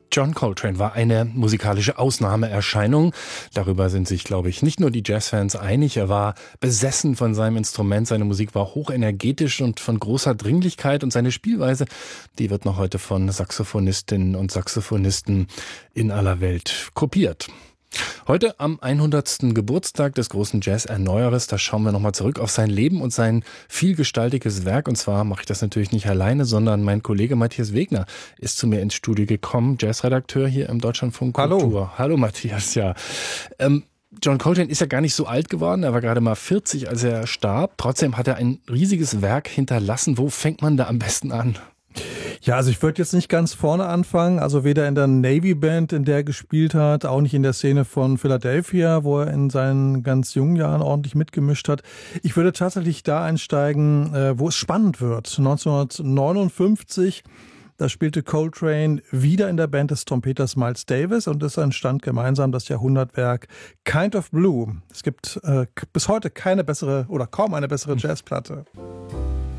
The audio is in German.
John Coltrane war eine musikalische Ausnahmeerscheinung. Darüber sind sich, glaube ich, nicht nur die Jazzfans einig. Er war besessen von seinem Instrument. Seine Musik war hochenergetisch und von großer Dringlichkeit. Und seine Spielweise, die wird noch heute von Saxophonistinnen und Saxophonisten in aller Welt kopiert. Heute am 100. Geburtstag des großen Jazz-Erneuerers, da schauen wir nochmal zurück auf sein Leben und sein vielgestaltiges Werk. Und zwar mache ich das natürlich nicht alleine, sondern mein Kollege Matthias Wegner ist zu mir ins Studio gekommen, Jazzredakteur hier im Deutschlandfunk Kultur. Hallo Matthias, ja. John Coltrane ist ja gar nicht so alt geworden, er war gerade mal 40, als er starb. Trotzdem hat er ein riesiges Werk hinterlassen. Wo fängt man da am besten an? Ja, also ich würde jetzt nicht ganz vorne anfangen, also weder in der Navy Band, in der er gespielt hat, auch nicht in der Szene von Philadelphia, wo er in seinen ganz jungen Jahren ordentlich mitgemischt hat. Ich würde tatsächlich da einsteigen, wo es spannend wird. 1959, da spielte Coltrane wieder in der Band des Trompeters Miles Davis und es entstand gemeinsam das Jahrhundertwerk Kind of Blue. Es gibt bis heute keine bessere oder kaum eine bessere Jazzplatte.